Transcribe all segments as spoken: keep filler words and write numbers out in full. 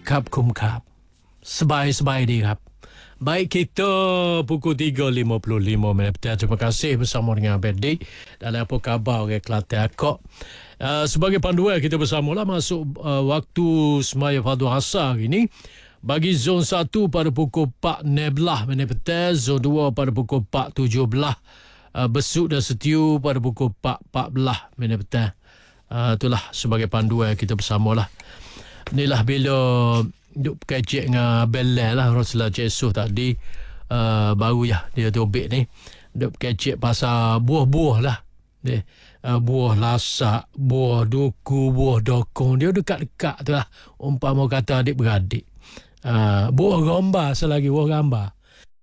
ครับคุมครับสบายๆดีครับbaik kita pukul tiga lima puluh lima minit. Terima kasih bersama dengan Abang Dik dalam apa khabar orang Kelantan Akak. Uh, sebagai panduan kita bersamalah masuk uh, waktu semaya fardu asar hari ini. Bagi zon satu pada pukul empat enam belas minit petang, zon dua pada pukul empat tujuh belas, uh, Besuk dan Setiu pada pukul empat empat belas minit petang. Uh, itulah sebagai panduan kita bersamalah. Inilah bila duk kecek dengan Belal lah Rasulullah Yesus tadi, uh, baru ya dia tobek ni duk kecek pasal buah-buah lah ni, uh, buah lasak, buah duku, buah dokong, dia dekat-dekat tu lah umpama kata adik-beradik. uh, buah gamba selagi buah gamba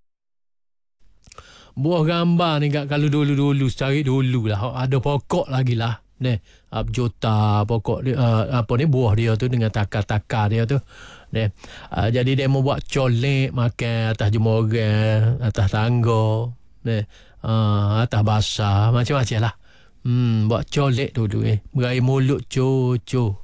buah gamba ni kat kalau dulu-dulu cari dulu lah ada pokok lagi lah ni, abjota pokok dia, uh, apa ni buah dia tu dengan takar-takar dia tu ni. Uh, jadi dia mau buat colek makan atas jemoran, atas tangga ni, uh, atas basah macam-macam lah. Hmm, buat colek dulu eh, berai mulut cu-cu.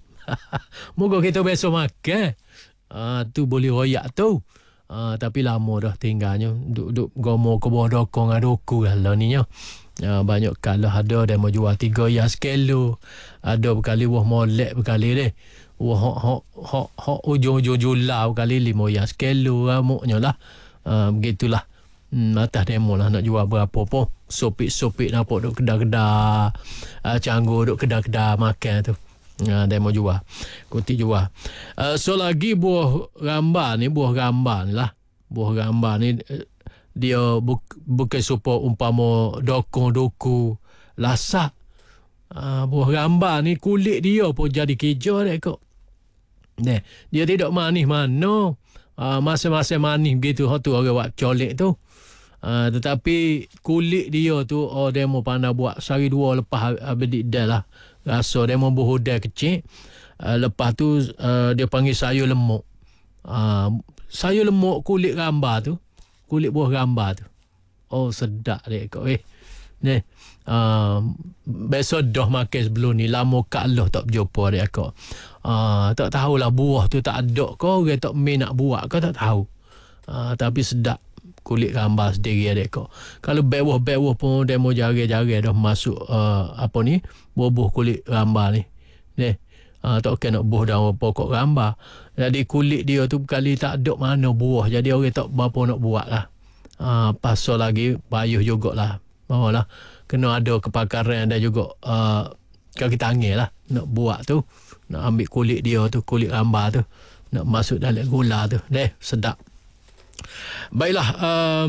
Moga kita besok makan. Uh, tu boleh royak tu. Uh, tapi lama dah tinggalnya duk-duk gomo ke bawah dokong adoku lah ni nya. Uh, banyak kalau ada dia mau jual tiga ya sekilo, ada berkali wah molek berkali deh, wah hok hok hok hok ujung-ujung julau berkali lima ya sekilo ramuknya lah. Uh, begitulah. Hmm, atas demo lah nak jual berapa pun, sopik-sopik nampak duk kedai-kedai, uh, canggur duk kedai-kedai makan tu. Uh, demo jual, kunti jual. Uh, so lagi buah gamba ni, buah gamba ni lah, buah gamba ni. Uh, dia bu- bukan supaya umpama dokong doku lasak. Uh, buah gamba ni kulit dia pun jadi keja dek kok. Nah, dia tidak manis mana. Uh, masa-masa manis begitu hot tu orang buat colek tu. Uh, tetapi kulit dia tu oh dia mau pandai buat sehari dua lepas habis dah lah. Rasa dia mau berhudai kecil. Uh, lepas tu uh, dia panggil sayur lemuk. Uh, sayur lemuk kulit gamba tu. Kulit buah gamba tu. Oh sedap dek kau eh. Ni. Uh, besok dah makan sebelum ni. Lama kat Allah tak berjumpa dek kau. Uh, tak tahulah buah tu tak ada kau. Orang tak main nak buat kau tak tahu. Uh, tapi sedap. Kulit gamba sendiri dek kau. Kalau bewah-bewah pun dia mau jari-jari dah masuk uh, apa ni. Buah-buah kulit gamba ni. Ni. Uh, tak kena buah daun pokok gamba. Jadi kulit dia tu kali tak ada mana buah. Jadi orang tak berapa nak buat lah. Uh, pasal lagi payuh jugalah. Bawalah. Kena ada kepakaran dan juga uh, kaki tangan lah. Nak buat tu. Nak ambil kulit dia tu. Kulit gamba tu. Nak masuk dalam gula tu. Deh, sedap. Baiklah. Uh,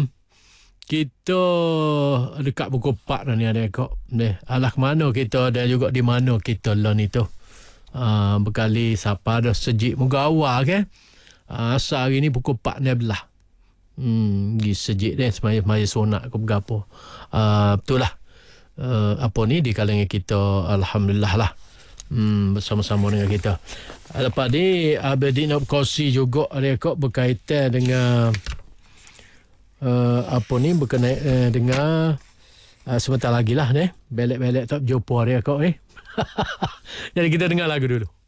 kita dekat pukul empat dah ni ada kok. Deh, alah ke mana kita dan juga di mana kita lah ni tu. Uh, berkali siapa dah sejik muka awal kan. Uh, asal hari ni pukul empat enam belas. Hmm, pergi sejik deh semaya-semaya sonak ke berapa. Uh, betul lah. Uh, apa ni di kalangan kita alhamdulillah lah. Hmm, bersama-sama dengan kita. Uh, lepas ni Abang Dik nak berkongsi juga rekod berkaitan dengan uh, apa ni berkenaan uh, dengan uh, sebentar lagi lah ni. Belek-belek tak jumpa rekod eh. Jadi kita dengar lagu dulu.